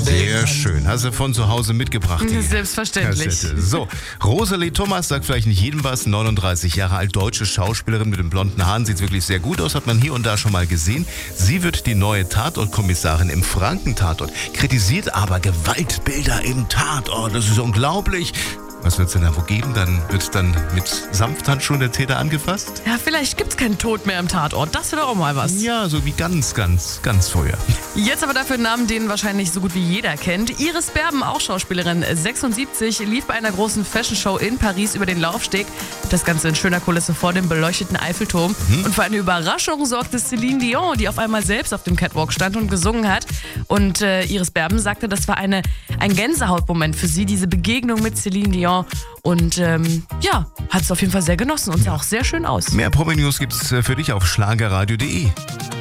Sehr schön. Hast du von zu Hause mitgebracht? Selbstverständlich. Kassette. So, Rosalie Thomas sagt vielleicht nicht jedem was. 39 Jahre alt, deutsche Schauspielerin mit den blonden Haaren. Sieht wirklich sehr gut aus, hat man hier und da schon mal gesehen. Sie wird die neue Tatortkommissarin im Franken-Tatort. Kritisiert aber Gewaltbilder im Tatort. Das ist unglaublich. Was wird es denn da wo geben? Dann wird dann mit Samthandschuhen der Täter angefasst? Ja, vielleicht gibt's keinen Tod mehr im Tatort. Das wäre doch auch mal was. Ja, so wie ganz früher. Jetzt aber dafür einen Namen, den wahrscheinlich so gut wie jeder kennt. Iris Berben, auch Schauspielerin, 76, lief bei einer großen Fashion-Show in Paris über den Laufsteg. Das Ganze in schöner Kulisse vor dem beleuchteten Eiffelturm. Und für eine Überraschung sorgte Celine Dion, die auf einmal selbst auf dem Catwalk stand und gesungen hat. Und Iris Berben sagte, das war ein Gänsehautmoment für sie, diese Begegnung mit Celine Dion. Und hat es auf jeden Fall sehr genossen und sah auch sehr schön aus. Mehr Promi-News gibt's für dich auf schlagerradio.de.